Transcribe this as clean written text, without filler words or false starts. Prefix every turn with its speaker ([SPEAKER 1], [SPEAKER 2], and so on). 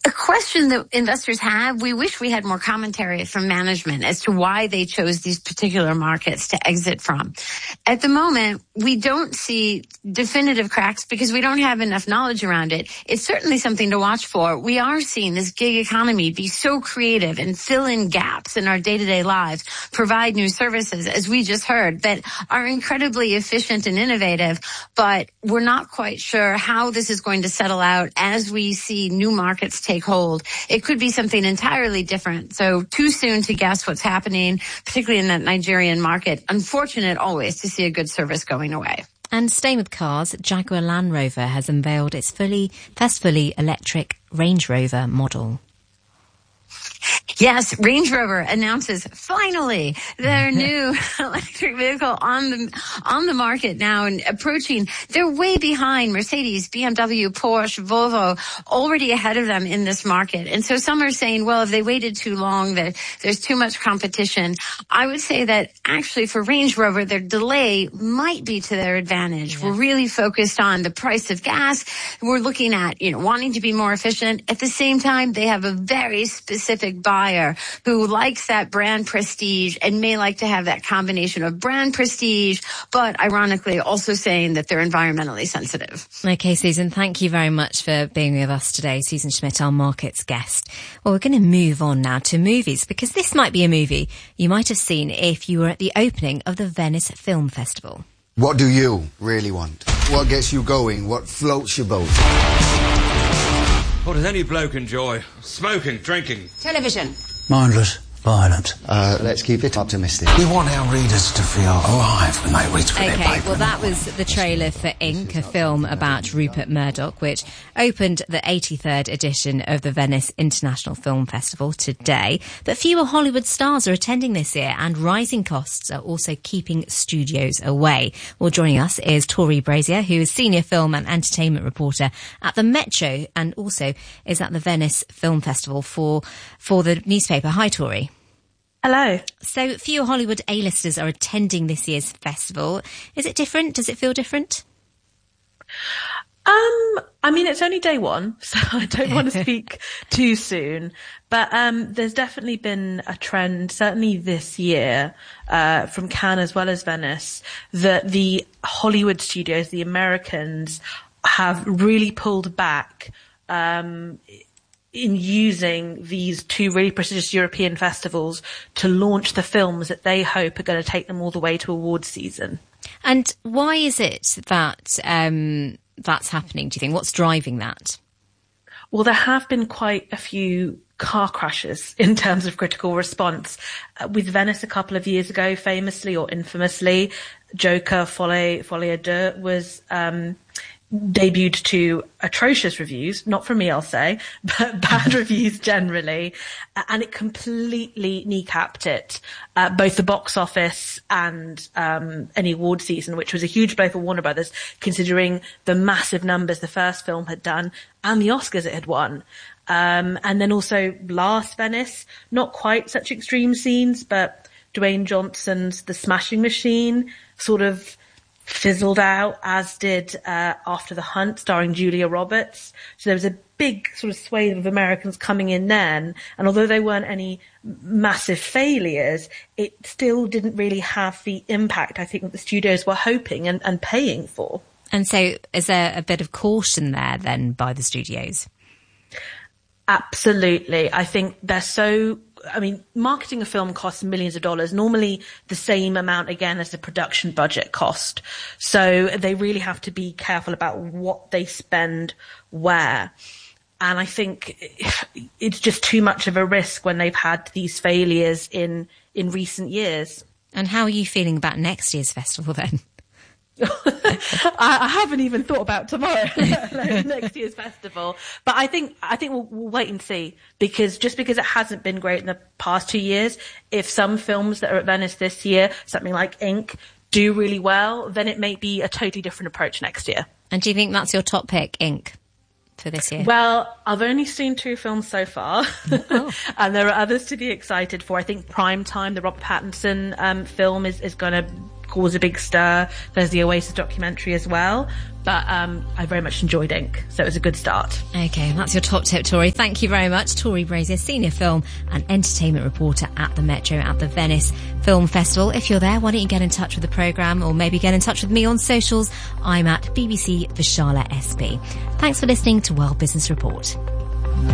[SPEAKER 1] a question that investors have. We wish we had more commentary from management as to why they chose these particular markets to exit from. At the moment, we don't see definitive cracks because we don't have enough knowledge around it. It's certainly something to watch for. We are seeing this gig economy be so creative and fill in gaps in our day-to-day lives, provide new services, as we just heard, that are incredibly efficient and innovative, but we're not quite sure how this is going to settle out as we see new markets take hold. It could be something entirely different. So too soon to guess what's happening, particularly in that Nigerian market. Unfortunate always to see a good service going away.
[SPEAKER 2] And staying with cars, Jaguar Land Rover has unveiled its first fully electric Range Rover model.
[SPEAKER 1] Yes, Range Rover announces finally their new electric vehicle on the market now and approaching. They're way behind Mercedes, BMW, Porsche, Volvo, already ahead of them in this market. And so some are saying, well, if they waited too long, there's too much competition. I would say that actually for Range Rover, their delay might be to their advantage. Yeah. We're really focused on the price of gas. We're looking at, wanting to be more efficient. At the same time, they have a very specific buyer who likes that brand prestige and may like to have that combination of brand prestige, but ironically also saying that they're environmentally sensitive.
[SPEAKER 2] Okay, Susan, thank you very much for being with us today. Susan Schmidt, our markets guest. Well, we're going to move on now to movies, because this might be a movie you might have seen if you were at the opening of the Venice Film Festival.
[SPEAKER 3] What do you really want? What gets you going? What floats your boat?
[SPEAKER 4] What does any bloke enjoy? Smoking, drinking.
[SPEAKER 5] Television.
[SPEAKER 6] Mindless. Violent.
[SPEAKER 3] Let's keep it optimistic.
[SPEAKER 6] We want our readers to feel alive when they read through their paper.
[SPEAKER 2] Okay, well, that was the trailer for Ink, a film about Rupert Murdoch, which opened the 83rd edition of the Venice International Film Festival today. But fewer Hollywood stars are attending this year, and rising costs are also keeping studios away. Well, joining us is Tori Brazier, who is senior film and entertainment reporter at the Metro, and also is at the Venice Film Festival for the newspaper. Hi, Tori.
[SPEAKER 7] Hello.
[SPEAKER 2] So fewer Hollywood A-listers are attending this year's festival. Is it different? Does it feel different?
[SPEAKER 7] I mean, it's only day one, so I don't want to speak too soon. But there's definitely been a trend, certainly this year, from Cannes as well as Venice, that the Hollywood studios, the Americans, have really pulled back in using these two really prestigious European festivals to launch the films that they hope are going to take them all the way to awards season.
[SPEAKER 2] And why is it that that's happening, do you think? What's driving that?
[SPEAKER 7] Well, there have been quite a few car crashes in terms of critical response. With Venice a couple of years ago, famously or infamously, Joker Folie à Deux was debuted to atrocious reviews, not from me, I'll say, but bad reviews generally, and it completely kneecapped it, both the box office and any award season, which was a huge blow for Warner Brothers, considering the massive numbers the first film had done and the Oscars it had won. And then also last Venice, not quite such extreme scenes, but Dwayne Johnson's The Smashing Machine sort of fizzled out, as did After the Hunt, starring Julia Roberts. So there was a big sort of swathe of Americans coming in then, and although they weren't any massive failures, it still didn't really have the impact I think that the studios were hoping and paying for.
[SPEAKER 2] And so is there a bit of caution there then by the studios?
[SPEAKER 7] Absolutely. I think marketing a film costs millions of dollars, normally the same amount again as the production budget cost. So they really have to be careful about what they spend where. And I think it's just too much of a risk when they've had these failures in recent years.
[SPEAKER 2] And how are you feeling about next year's festival then?
[SPEAKER 7] I haven't even thought about tomorrow, next year's festival. But I think we'll wait and see, because just because it hasn't been great in the past 2 years, if some films that are at Venice this year, something like Ink, do really well, then it may be a totally different approach next year.
[SPEAKER 2] And do you think that's your top pick, Ink, for this year?
[SPEAKER 7] Well, I've only seen 2 films so far, and there are others to be excited for. I think Prime Time, the Robert Pattinson film, is going to cause a big stir. There's the Oasis documentary as well. But I very much enjoyed Ink, so it was a good start.
[SPEAKER 2] OK, that's your top tip, Tori. Thank you very much. Tori Brazier, Senior Film and Entertainment Reporter at the Metro at the Venice Film Festival. If you're there, why don't you get in touch with the programme or maybe get in touch with me on socials. I'm at BBC Vishala SP. Thanks for listening to World Business Report.